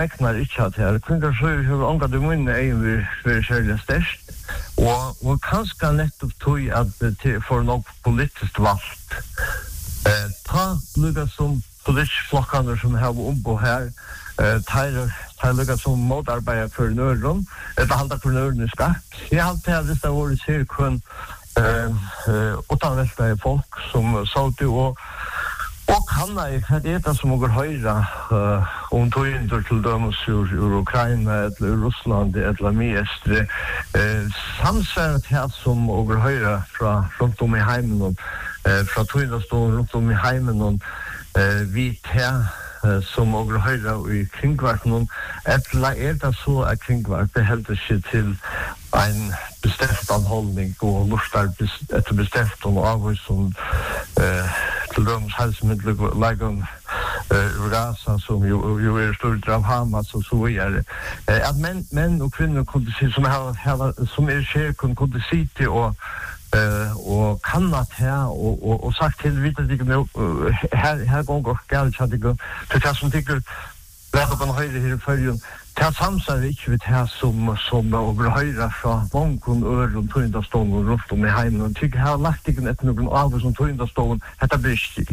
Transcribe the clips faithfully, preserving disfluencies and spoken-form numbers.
räknar inte att det kunde så hur ånga det minne är vi för själva störst och och kanske nettopp tog att det för något politiskt valt eh ta lugga som politiska flockarna som har umbo här eh tar tar lugga som motarbetare för nörden det handlar för nörden ska jag har alltid det där var ser kun eh eh utanvästa folk som sa det och och kan jag det är som går höra om tog in till dömes ur Ukraina eller Ryssland eller Miestre eh samsvaret här som går höra från runt om i hemmen och från tog stå runt om i hemmen och eh vi här som går höra i kringvarten eller är det så att kringvart det helt sig till en bestämd anhållning och lustar ett bestämt och av som eh till de hälsomedel lägen eh rasa som ju ju är stort av Hamas och så vidare eh att män män och kvinnor kunde se som har som är sker kunde se till och eh och kan att här och och och sagt till vidare det nu här här går går galt så det går för det som tycker det på en höjde här för ju ta samsar inte vid här som som över höjda från bankon öron tunda stånd och runt om i hemmen och tycker här lagt igen ett någon av som tunda stånd detta brist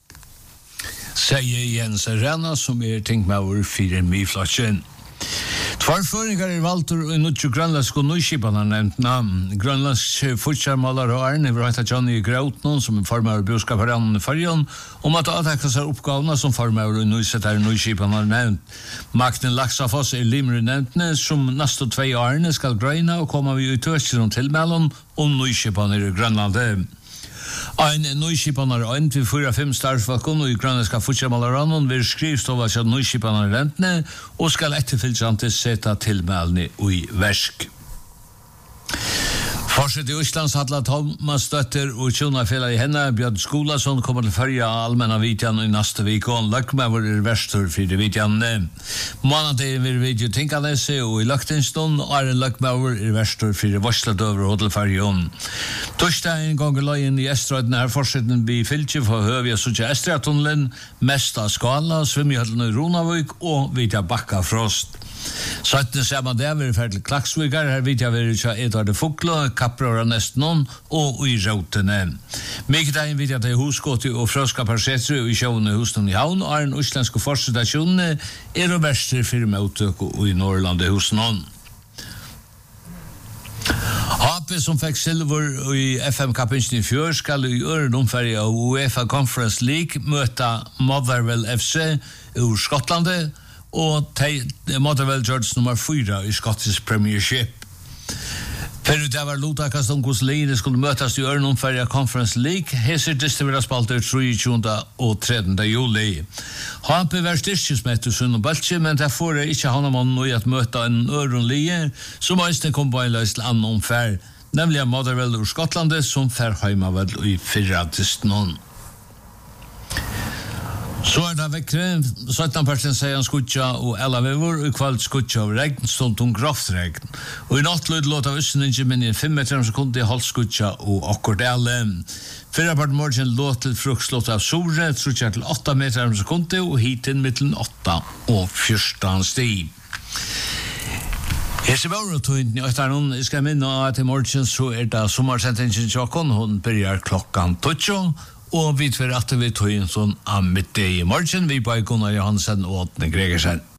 säger Jens Renna som är tänkt med över fyra miflaschen. Tvarføringar er valtur i nutju grønlandsk og nøyskipanar nevnt namn. Grønlandsk futsjarmalar og Arne har hatt Johnny Grautnon som er formar av bioskaparann i Farjon om at avtekka seg oppgavene som formar av nøysetar nøyskipanar nevnt. Magnen Laksafoss er limre nevntne som neste tvei Arne skal grøyna og koma vi ut til tilmellon om nøyskipanar i Grønlandet. Ein nøyskipanar ein til fyra fem starfsfolkon og i grønlandska futsjarmalarannon vil skrivstova seg nøyskipanar rentne og skal etterfylgjante seta tilmælni i versk. Forsett i Østlands Hadla Thomas Støtter og Tjonafela i henne Bjørn Skolason kommer til førja allmenna vitjan i neste vikon. Løkmæver er verstur fyrir vitjanne. Månaden vil video tinkanese og i Løktinstund og er en Løkmæver er verstur fyrir Vorsladøver og Hodelfarjon. Torsdagen gonger løyen i Estrøyden er forsetten vi fylkje for høvja sutja Estrøytunnelen, mest av Skala, Svimjehøllen i Ronavik og Vitja Bakka Frost. Sattne ser man der vil ferdig Klaksvikar, her Vitja vil ikke Edvard Fugla, Kapprøra Nestnon og i Rautene. Mikdagen Vitja til Husgåti og Frøska Parsetru i sjående Husnån i Havn og er en uslenske forstasjonene er og verster for møtøk og i Norrland i Husnån. H P som fikk silver i F M-kappingen i fjør skal i øren omferdig av UEFA Conference League møte Motherwell F C ur Skottlandet og Motherwell George nummer fyra i Scottish Premiership. Fyrir det var lotakast om hos leire skulle møtas i øren omferdig av Conference League, heser distribueras spalter treogtjúgunda og tredjunda juli. H P var styrkjusmettet sunn og bøltje, men det får jeg ikke hana mann i at møta en øren leie, som eisne kom på en løs til annen omferdig, nemlig Motherwell ur Skottlandet, som fer heima vel i fyrra tistnån. Så er det vekkre, sytten persen sier han skutja og ella vevor, og kvalt skutja av regn, stund om graftregn. Og i natt løyd låt av ussen ikke minne i fem meter sekunder i halv skutja og akkord alle. Fyrra part morgen låt til frukslåt av sore, trutja til åtta meter sekunder, og hiten mittelen åtta og fjørstan sti. Hese var og tog inn i øytarnon, jeg skal minne at i morgen så er det sommersentingen tjokken, hun begynner klokkan tøtjo, og vi tver at vi tog inn sånn av middag i morgen, vi bare Gunnar Johansen og Åtne Gregersen.